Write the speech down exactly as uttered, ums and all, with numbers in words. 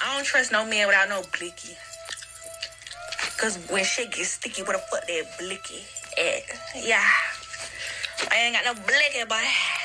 I don't trust no man without no blicky. Cause when shit gets sticky, where the fuck that blicky at? Yeah. I ain't got no blicky, boy.